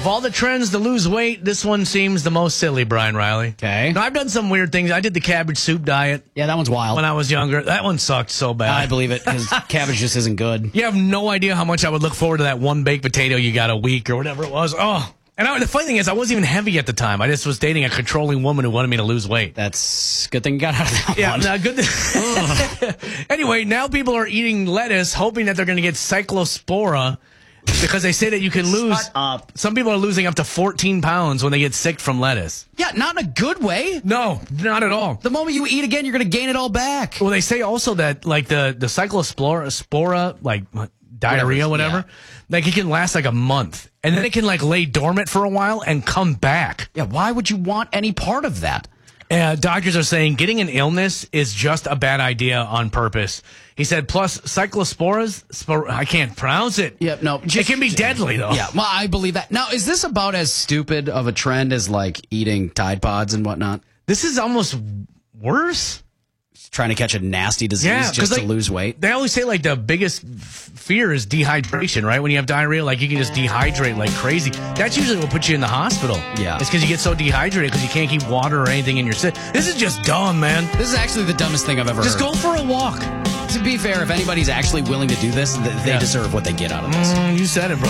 all the trends to lose weight, this one seems the most silly, Brian Riley. Okay. Now, I've done some weird things. I did the cabbage soup diet. Yeah, that one's wild. When I was younger. That one sucked so bad. I believe it, because cabbage just isn't good. You have no idea how much I would look forward to that one baked potato you got a week or whatever it was. Oh. And the funny thing is, I wasn't even heavy at the time. I just was dating a controlling woman who wanted me to lose weight. That's a good thing you got out of that Yeah, one. not good. Anyway, now people are eating lettuce, hoping that they're going to get cyclospora because they say that you can lose. Shut up. Some people are losing up to 14 pounds when they get sick from lettuce. Yeah, not in a good way. No, not at all. The moment you eat again, you're going to gain it all back. Well, they say also that like the cyclospora, like diarrhea, whatever, like it can last like a month, and then it can like lay dormant for a while and come back. Yeah, why would you want any part of that? Doctors are saying getting an illness is just a bad idea on purpose. He said, plus cyclosporas, I can't pronounce it. Yeah, no. It can be deadly, though. Yeah, well, I believe that. Now, is this about as stupid of a trend as, like, eating Tide Pods and whatnot? This is almost worse. Trying to catch a nasty disease just to lose weight? They always say, like, the biggest fear is dehydration, right? When you have diarrhea, like, you can just dehydrate like crazy. That's usually what puts you in the hospital. Yeah. It's because you get so dehydrated because you can't keep water or anything in your system. This is just dumb, man. This is actually the dumbest thing I've ever Just heard. go for a walk. To be fair, if anybody's actually willing to do this, they deserve what they get out of this. You said it, bro.